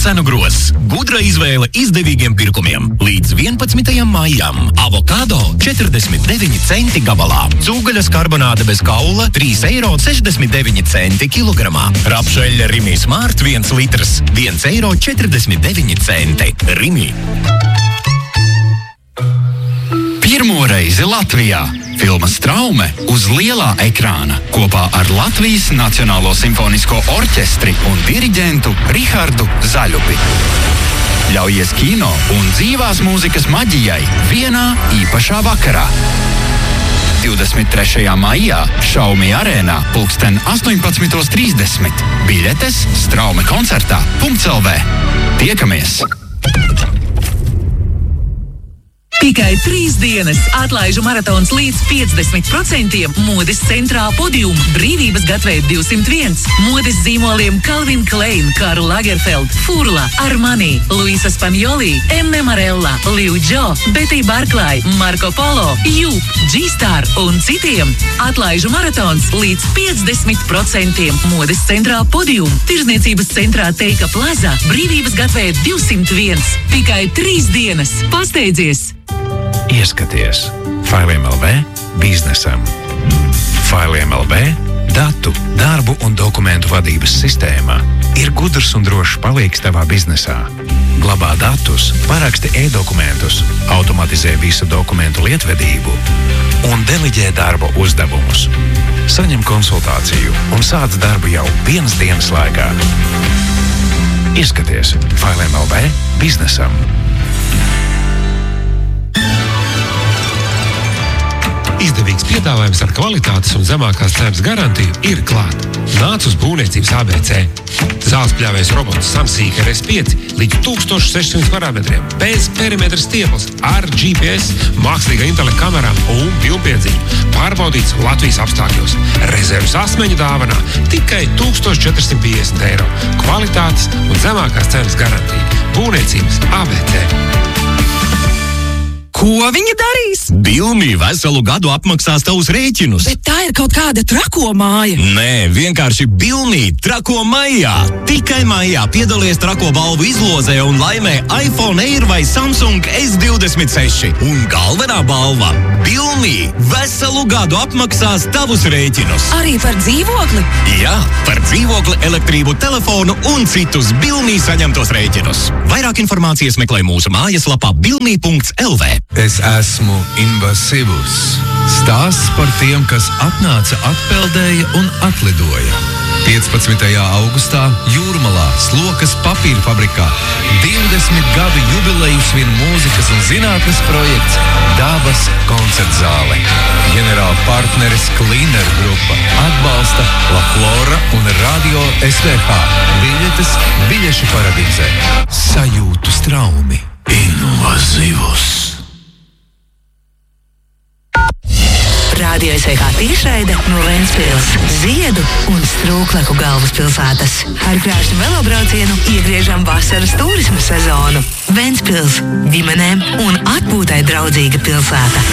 cenu grozs. Gudra izvēle izdevīgiem pirkumiem. Līdz 11. maijam. Avokado 49 centi gabalā. Cūgaļas karbonāde bez kaula 3,69 eiro kilogramā. Rapšeļa Rimi Smart 1 litrs 1,49 eiro. Rimi. Pirmo reizi Latvijā. Filma Straume uz lielā ekrāna kopā ar Latvijas Nacionālo simfonisko orķestri un diriģentu Rihardu Zaļupi. Ļaujies kino un dzīvās mūzikas maģijai vienā īpašā vakarā. 23. maijā Xiaomi arēnā 18:30. Biļetes Straume koncertā.lv. Tiekamies! Tikai 3 dienas atlaižu maratons līdz 50%. Modes centrā Podium, Brīvības gatavē 201. Modes zīmoliem Calvin Klein, Karl Lagerfeld, Furla, Armani, Luisa Spagnoli, M. Marella, Liu Jo, Betty Barkley, Marco Polo, Jup, G-Star un citiem. Atlaižu maratons līdz 50%. Modes centrā Podium, Tirzniecības centrā Teika Plaza, Brīvības gatavē 201. Tikai 3 dienas. Pasteidzies! Ieskaties Failiem LV biznesam. Failiem LV datu, darbu un dokumentu vadības sistēma ir gudrs un drošs palīgs tavā biznesā. Glabā datus, paraksti e-dokumentus, automatizē visu dokumentu lietvedību un deliģē darba uzdevumus. Saņem konsultāciju un sāc darbu jau 1 dienas laikā. Ieskaties Failiem LV biznesam. Izdevīgs piedāvājums ar kvalitātes un zemākās cenas garantiju ir klāt. Nāc uz būvniecības ABC. Zāles pļāvējs robots Samsīk RS5 līdz 1600 kvadrātmetriem. Bez perimetra stieples, ar GPS, mākslīgā intelekta kamerām un pilnpiedziņu. Pārbaudīts Latvijas apstākļos. Rezerves asmeņa dāvanā tikai 1450 eiro. Kvalitātes un zemākās cenas garantija. Būvniecības ABC. Ko viņa darīs? Bilmī veselu gadu apmaksās tavus rēķinus. Bet tā ir kaut kāda trako māja. Nē, vienkārši Bilmī trako maijā. Tikai maijā piedalies trako balvu izlozē un laimē iPhone Air vai Samsung S26. Un galvenā balva – Bilmī veselu gadu apmaksās tavus rēķinus. Arī par dzīvokli? Jā, par dzīvokli, elektrību, telefonu un citus Bilmī saņemtos rēķinus. Vairāk informācijas meklē mūsu mājaslapā bilmī.lv. Es esmu Invasivus. Stāsts par tiem, kas atnāca, atpeldēja un atlidoja. 15. augustā Jūrmalā Slokas papīra fabrikā 20 gadu jubileju svin mūzikas un zinātnes projekts Dabas koncertzāle. Ģenerāla partneris Kliner grupa atbalsta La Flora un Radio SVH. Biļetes biļešu paradīzē. Sajūtu straumi. Invasivus. Radio SVH tiešraide no Ventspils, Ziedu un Strūklaku galvaspilsētas. Ar krāšņu velobraucienu iegriežam vasaras turisma sezonu. Ventspils – ģimenēm un atpūtai draudzīga pilsēta.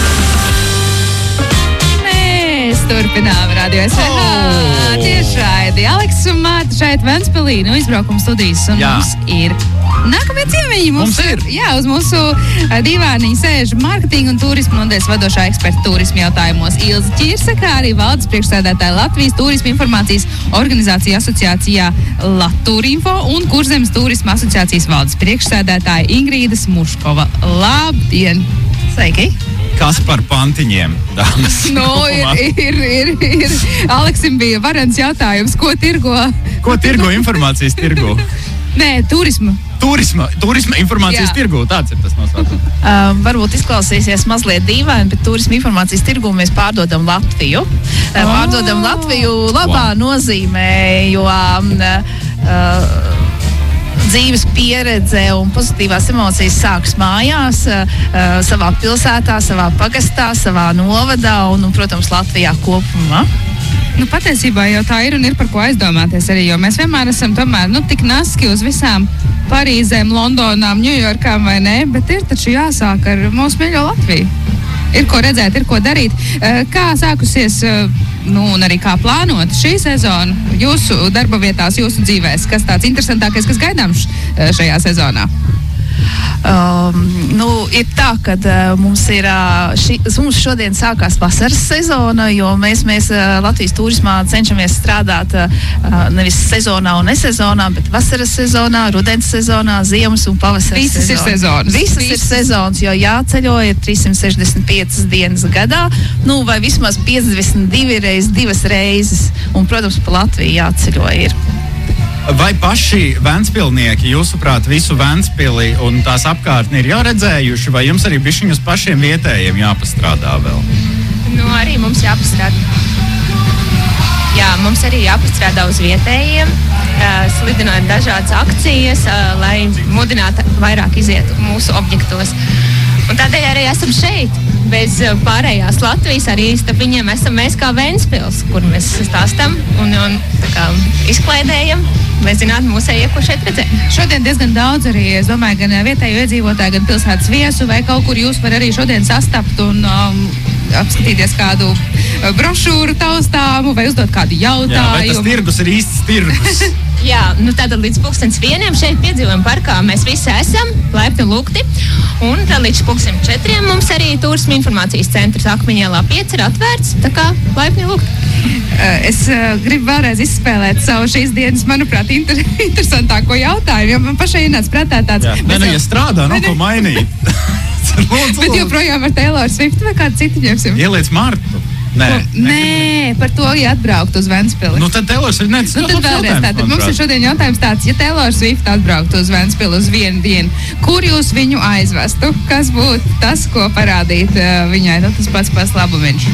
Mēs turpinām Radio SVH tiešraidi. Aleks un Mārta šeit Ventspilī no izbraukuma studijas. Un mums ir nākamie ciemiņi. Mums ir. Jā, uz mūsu divāniņa sēž marketinga un turisma nodaļas vadošā eksperta turisma jautājumos Ilze Ķirse, kā arī valdes priekšsēdētāja Latvijas turisma informācijas organizācija asociācijā Laturinfo un Kurzemes turisma asociācijas valdes priekšsēdētāja Ingrīda Smuškova. Labdien! Sveiki! Kas par pantiņiem, dāmas? Ir. Aleksim bija varens jautājums, ko tirgo? Ko tirgo informācijas tirgo? Nē, turisma. Turisma informācijas tirgu, tāds ir tas nosaukums. Varbūt izklausīsies mazliet dīvaini, bet turisma informācijas tirgu mēs pārdodam Latviju. Pārdodam Latviju labā nozīmē, jo dzīves pieredze un pozitīvās emocijas sākas mājās, savā pilsētā, savā pagastā, savā novadā un, protams, Latvijā kopumā. Patiesībā jau tā ir un ir par ko aizdomāties arī, jo mēs vienmēr esam tomēr, tik naski uz visām Parīzēm, Londonām, Ņujorkām vai ne, bet ir taču jāsāk ar mūsu mīļo Latviju. Ir ko redzēt, ir ko darīt. Kā sākusies un arī kā plānot šī sezona jūsu darba vietās, jūsu dzīvēs? Kas tāds interesantākais, kas gaidāms šajā sezonā? Ir tā, ka mums šodien sākās vasaras sezona, jo mēs Latvijas turismā cenšamies strādāt nevis sezonā un nesezonā, bet vasaras sezonā, rudens sezonā, ziemas un pavasaras Visas ir sezonas. Visas ir sezonas, jo jāceļo ir 365 dienas gadā, vai vismaz 52 reizes, un, protams, pa Latviju jāceļo ir. Vai paši Ventspilnieki, jūsuprāt, visu Ventspili un tās apkārtni ir jāredzējuši, vai jums arī bišķiņ uz pašiem vietējiem jāpastrādā vēl? Arī mums jāpastrādā. Jā, mums arī jāpastrādā uz vietējiem, slidinot dažādas akcijas, lai mudinātu vairāk iziet mūsu objektos. Un tādēļ arī esam šeit. Bez pārējās Latvijas arī starp viņiem esam mēs kā Ventspils, kur mēs stāstam un tā kā izklaidējam, lai zinātu mūsējie, ko šeit redzēt. Šodien diezgan daudz arī, es domāju, gan vietēju iedzīvotāju, gan pilsētas viesu, vai kaut kur jūs var arī šodien sastapt un apskatīties kādu brošūru taustāmu vai uzdot kādu jautājumu. Jā, vai tas tirgus ir īsts tirgus? Jā, tātad līdz 1:00 šeit piedzīvojam parkā mēs visi esam, laipni lūgti. Un tad līdz 4:00 mums arī turisma informācijas centrs Akmeņielā 5 ir atvērts, tā kā laipni lūgti. Es gribu vēlreiz izspēlēt savu šīs dienas, manuprāt, interesantāko jautājumu, jo man pašai ienāca prātā tāds. Ja strādā, ko mainīt. Bet joprojām ar Taylor Swift vai kādu citu ņemsim? Ieliec Martu. Nē, par to, ja atbraukt uz Ventspili. Tad Taylor Swift tad vēlreiz tātad mums ir šodien jautājums tāds, ja Taylor Swift atbraukt uz Ventspili uz vienu dienu, kur jūs viņu aizvestu? Kas būtu tas, ko parādīt viņai? Tas pats labumiņš.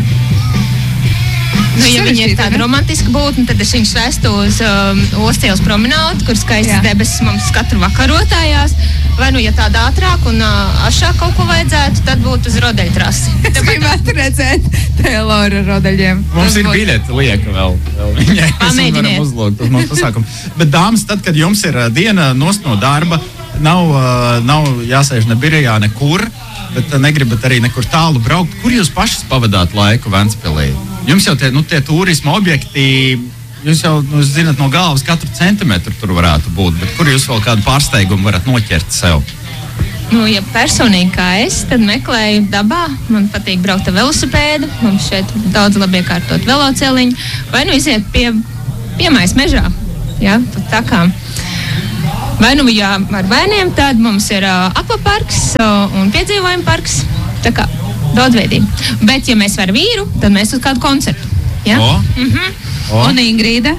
Ja viņa ir tāda romantiska būtne, tad es viņu svestu uz Ostielas promenādu, kur skaistas debesis mums katru vakaru rotājās. Vai ja tāda ātrāk un ašāk kaut ko vajadzētu, tad būtu uz rodeļu trasi. Es gribētu redzēt Taylor ar rodeļiem. Mums ir biļeti lieka vēl viņai. Mēs varam uzlūgt uz mūsu pasākumu. Bet, dāmas, tad, kad jums ir diena nost no darba, nav jāsēž ne birajā nekur, bet negribat arī nekur tālu braukt. Kur jūs pašas pavadāt laiku Ventspilī? Jums jau tie turisma objekti, jūs jau zinat no galvas katru centimetru tur varētu būt, bet kur jūs vēl kādu pārsteigumu varat noķert sev? Ja personīgi kā es, tad meklēju dabā. Man patīk braukt ar velosipēdu, mums šeit daudz labi iekārtot veloceliņu, vai iziet piemais mežā, ja, tā kā. Vai ja ar bērniem, tad mums ir akvaparks un piedzīvojuma parks, tā kā daudzveidīgi. Bet, ja mēs ar vīru, tad mēs uz kādu koncertu. Ja? Un Ingrīda?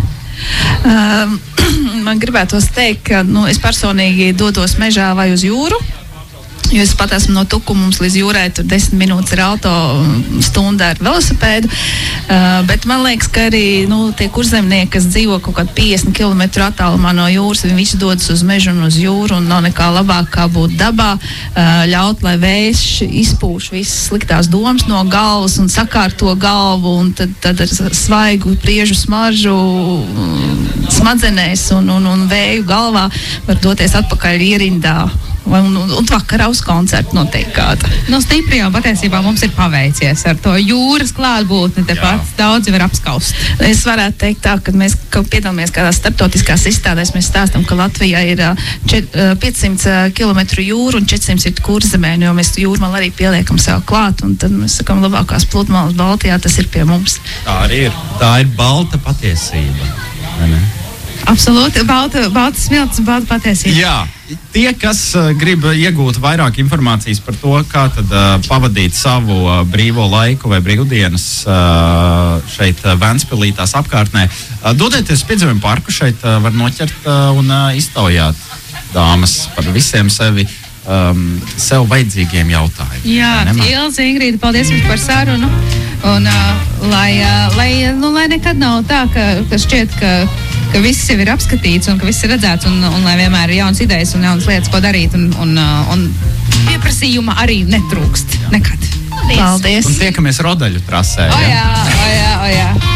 Man gribētos teikt, ka es personīgi dodos mežā vai uz jūru. Jo es pat esmu no Tukuma, mums līdz jūrai tur 10 minūtes ir auto stunda ar velosipēdu. Bet man liekas, ka arī tie kurzemnieki, kas dzīvo kaut kādā 50 km attālumā no jūras, viņi visi dodas uz mežu un uz jūru, un nav nekā labāk kā būt dabā, ļaut, lai vējš izpūš visas sliktās domas no galvas un sakārto galvu, un tad ar svaigu priežu smaržu smadzenēs un vēju galvā var doties atpakaļ ierindā. Un vakarā uz koncertu notiek kāda. Stipri jau patiesībā mums ir paveicies ar to jūras klātbūtni, tepat daudzi var apskaust. Es varētu teikt tā, ka mēs piedalāmies kādās starptautiskās izstādēs, mēs stāstam, ka Latvijā ir 500 km jūru un 400 ir kurzemē, jo mēs jūrmali arī pieliekam sev klāt, un tad mēs sakam, labākās pludmales Baltijā, tas ir pie mums. Tā arī ir. Tā ir balta patiesība. Ne? Absolūti, balta smilts un balta patiesība. Jā, tie, kas grib iegūt vairāk informācijas par to, kā tad pavadīt savu brīvo laiku vai brīvdienas šeit Ventspilī tās apkārtnē, dodieties piedzīvojumu parku, šeit var noķert un iztaujāt dāmas par visiem sev vajadzīgiem jautājumiem. Jā, Ilze, Ingrīda, paldies jums par sarunu. Un lai nekad nav tā, ka šķiet, ka viss jau ir apskatīts un ka viss ir redzēts un lai vienmēr ir jaunas idejas un jaunas lietas, ko darīt un pieprasījuma arī netrūkst nekad. Paldies! Un tiekamies rodeļu trasē. O jā.